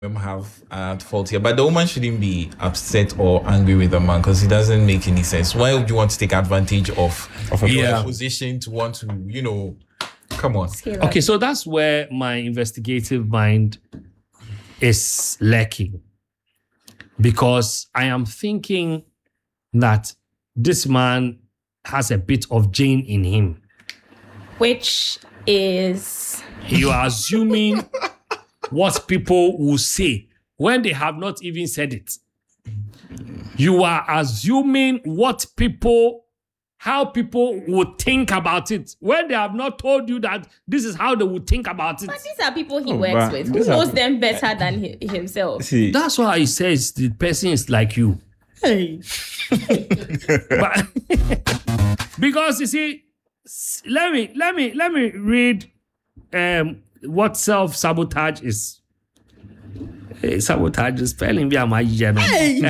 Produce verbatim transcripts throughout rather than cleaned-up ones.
have at fault here, but the woman shouldn't be upset or angry with the man because it doesn't make any sense. Why would you want to take advantage of, of a yeah. position to want to, you know, come on. Okay, so that's where my investigative mind is lacking, because I am thinking that this man has a bit of Jane in him, which is you are assuming what people will say when they have not even said it. You are assuming what people, how people would think about it when they have not told you that this is how they would think about it. But these are people he oh, works with. Who knows are, them better than he, himself? See, that's why he says the person is like you. Hey. But, because you see, let me let me let me read um what self-sabotage is. Hey, sabotage is spelling via my channel. Hey.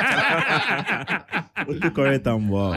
Correct and wow.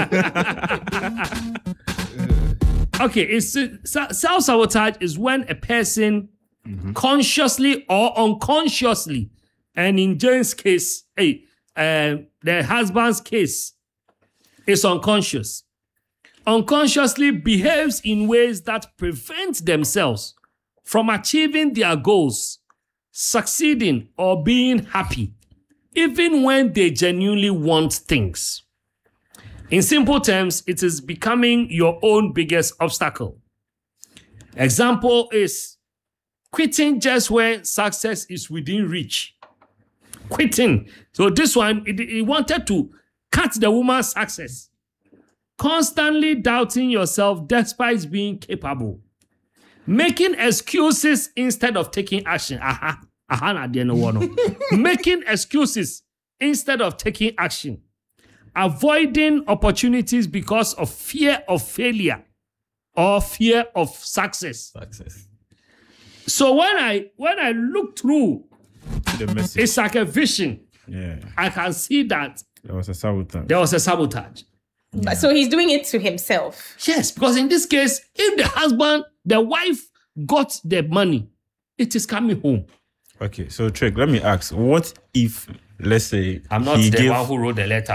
Okay, it's self-sabotage is when a person mm-hmm. consciously or unconsciously, and in Jane's case, hey, uh, the husband's case, is unconscious. Unconsciously behaves in ways that prevent themselves from achieving their goals, succeeding, or being happy, even when they genuinely want things. In simple terms, it is becoming your own biggest obstacle. Example is quitting just when success is within reach. Quitting. So this one, he wanted to cut the woman's success. Constantly doubting yourself despite being capable. Making excuses instead of taking action. Aha. Aha, Making excuses instead of taking action. Avoiding opportunities because of fear of failure or fear of success. Success. So when I when I look through the message, it's like a vision. Yeah. I can see that there was a sabotage. There was a sabotage. Yeah. So he's doing it to himself. Yes, because in this case, if the husband, the wife got the money, it is coming home. Okay, so Trick, let me ask, what if, let's say, I'm not he the gave, one who wrote the letter.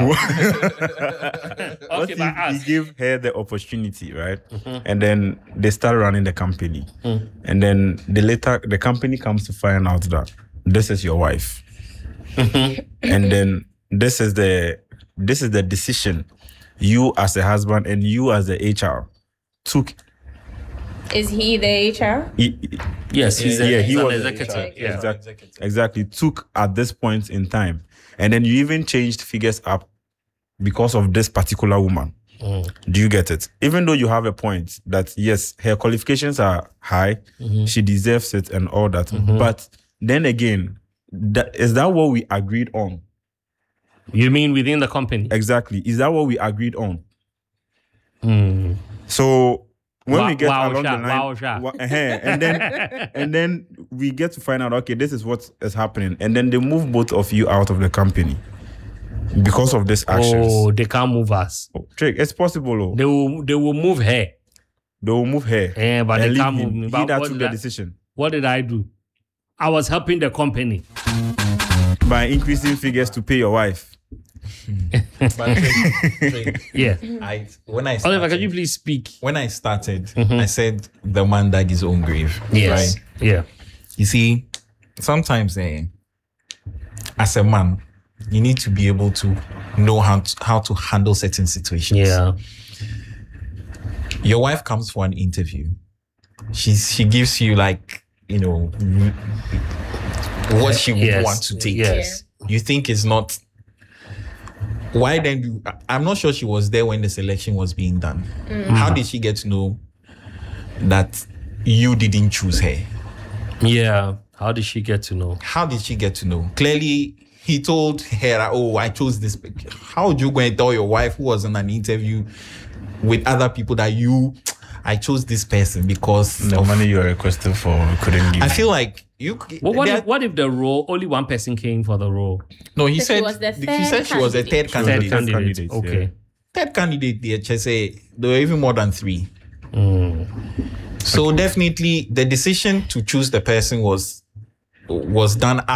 What Okay, if he gave her the opportunity, right? Mm-hmm. And then they start running the company. Mm. And then the later, the company comes to find out that this is your wife. Mm-hmm. And then this is the this is the decision you as a husband and you as the H R took. Is he the H R? He, yes, he's, a, yeah, he's he an was executive. Yeah. Exactly, exactly. Took at this point in time. And then you even changed figures up because of this particular woman. Mm. Do you get it? Even though you have a point that, yes, her qualifications are high, mm-hmm. she deserves it and all that. Mm-hmm. But then again, that, is that what we agreed on? You mean within the company? Exactly. Is that what we agreed on? Mm. So when wow, we get wow, along sha, the line, wow, sha. wa- uh, and then and then we get to find out, okay, this is what is happening, and then they move both of you out of the company because of this actions. Oh, they can't move us. Oh, Trick, it's possible. Oh. They will. They will move her. They will move her. Yeah, but they can't him. move me. He But that what took did the I, decision. What did I do? I was helping the company by increasing figures to pay your wife. But Trick, Trick, yeah. I when I started, Oliver, can you please speak? When I started, mm-hmm. I said the man dug his own grave. Yes. Right? Yeah. You see, sometimes eh, as a man, you need to be able to know how to, how to handle certain situations. Yeah. Your wife comes for an interview. She she gives you like, you know, what she would yes. want to take. Yes. You think it's not. Why then do I'm not sure she was there when the selection was being done. Mm. How did she get to know that you didn't choose her? Yeah. How did she get to know? How did she get to know? Clearly, he told her, oh, I chose this. How would you go and tell your wife who was in an interview with other people that you, I chose this person because the of, money you were requesting for couldn't give? I feel like you. Well, what if what if the role only one person came for the role? No, he So said she was the he third said she was a third She was the candidate. Third candidate. candidate, Okay. yeah. Third candidate, the H S A, there were even more than three. Mm. So definitely the decision to choose the person was was done